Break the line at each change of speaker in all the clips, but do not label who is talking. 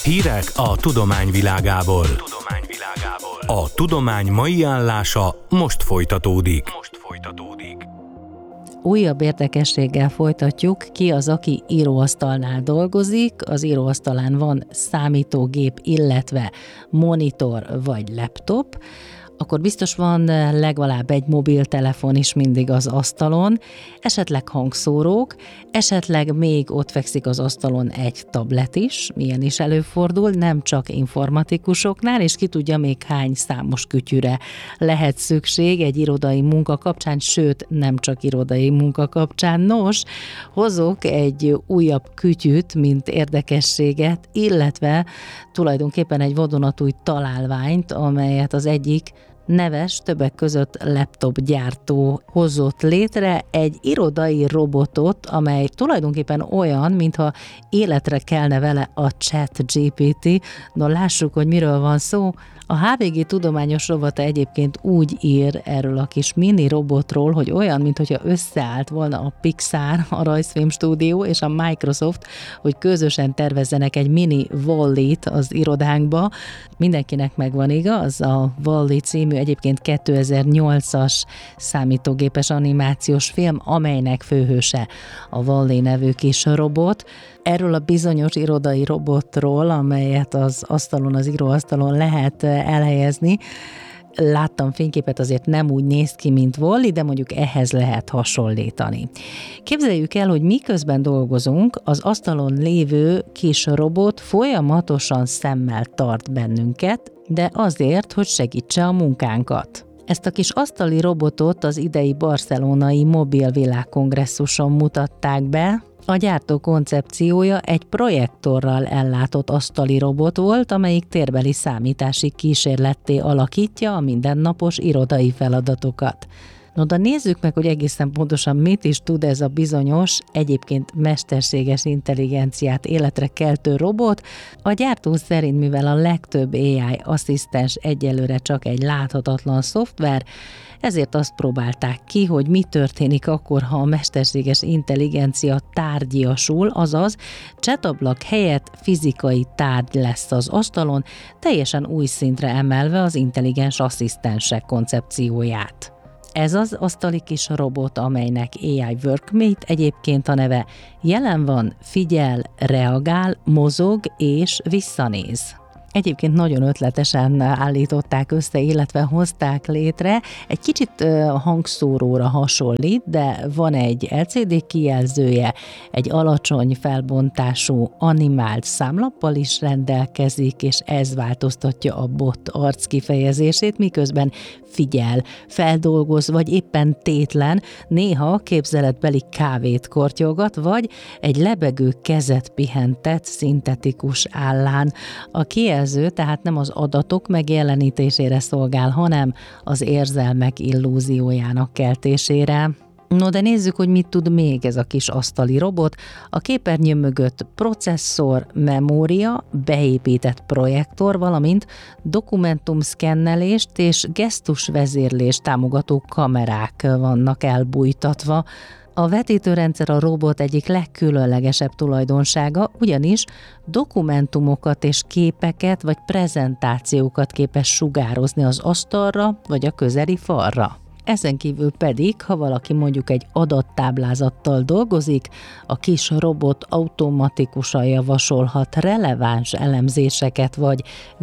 Hírek a tudomány világából. A tudomány mai állása most folytatódik.
Újabb érdekességgel folytatjuk, ki az, aki íróasztalnál dolgozik, az íróasztalán van számítógép, illetve monitor vagy laptop, akkor biztos van legalább egy mobiltelefon is mindig az asztalon, esetleg hangszórók, esetleg még ott fekszik az asztalon egy tablet is, ilyen is előfordul, nem csak informatikusoknál, és ki tudja még hány számos kütyűre lehet szükség egy irodai munka kapcsán, sőt nem csak irodai munka kapcsán. Nos, hozok egy újabb kütyűt, mint érdekességet, illetve tulajdonképpen egy vadonatúj találványt, amelyet az egyik neves, többek között laptop gyártó hozott létre, egy irodai robotot, amely tulajdonképpen olyan, mintha életre kelne vele a ChatGPT. No, lássuk, hogy miről van szó. A HVG tudományos rovata egyébként úgy ír erről a kis mini robotról, hogy olyan, mintha összeállt volna a Pixar, a rajzfilm stúdió és a Microsoft, hogy közösen tervezzenek egy mini Wall-E-t az irodánkba. Mindenkinek megvan, igaz? A Wall-E című egyébként 2008-as számítógépes animációs film, amelynek főhőse a Wall-E nevű kis robot. Erről a bizonyos irodai robotról, amelyet az asztalon, az íróasztalon lehet elhelyezni, láttam fényképet, azért nem úgy néz ki, mint Wall-E, de mondjuk ehhez lehet hasonlítani. Képzeljük el, hogy miközben dolgozunk, az asztalon lévő kis robot folyamatosan szemmel tart bennünket, de azért, hogy segítse a munkánkat. Ezt a kis asztali robotot az idei barcelonai Mobil Világkongresszuson mutatták be. A gyártó koncepciója egy projektorral ellátott asztali robot volt, amelyik térbeli számítási kísérletté alakítja a mindennapos irodai feladatokat. No, de nézzük meg, hogy egészen pontosan mit is tud ez a bizonyos, egyébként mesterséges intelligenciát életre keltő robot. A gyártó szerint, mivel a legtöbb AI asszisztens egyelőre csak egy láthatatlan szoftver, ezért azt próbálták ki, hogy mi történik akkor, ha a mesterséges intelligencia tárgyiasul, azaz csetablak helyett fizikai tárgy lesz az asztalon, teljesen új szintre emelve az intelligens asszisztensek koncepcióját. Ez az asztali kis robot, amelynek AI Workmate egyébként a neve, jelen van, figyel, reagál, mozog és visszanéz. Egyébként nagyon ötletesen állították össze, illetve hozták létre. Egy kicsit hangszóróra hasonlít, de van egy LCD kijelzője, egy alacsony felbontású animált számlappal is rendelkezik, és ez változtatja a bot arc kifejezését, miközben figyel, feldolgoz, vagy éppen tétlen, néha képzeletbeli kávét kortyogat, vagy egy lebegő kezet pihentet szintetikus állán. A kijelző tehát nem az adatok megjelenítésére szolgál, hanem az érzelmek illúziójának keltésére. No, de nézzük, hogy mit tud még ez a kis asztali robot. A képernyő mögött processzor, memória, beépített projektor, valamint dokumentumszkennelést és gesztusvezérlést támogató kamerák vannak elbújtatva. A vetítőrendszer a robot egyik legkülönlegesebb tulajdonsága, ugyanis dokumentumokat és képeket vagy prezentációkat képes sugározni az asztalra vagy a közeli falra. Ezen kívül pedig, ha valaki mondjuk egy adattáblázattal dolgozik, a kis robot automatikusan javasolhat releváns elemzéseket vagy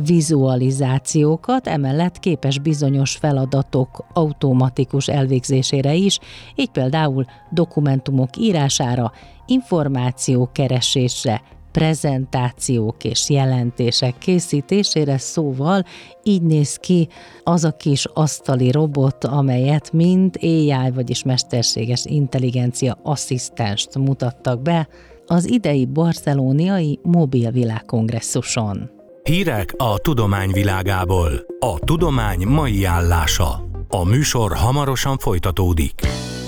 vizualizációkat, emellett képes bizonyos feladatok automatikus elvégzésére is, így például dokumentumok írására, információkeresésre, prezentációk és jelentések készítésére, szóval így néz ki az a kis asztali robot, amelyet mind AI, vagyis mesterséges intelligencia asszisztenst mutattak be az idei barcelonai Mobil Világkongresszuson.
Hírek a tudomány világából. A tudomány mai állása. A műsor hamarosan folytatódik.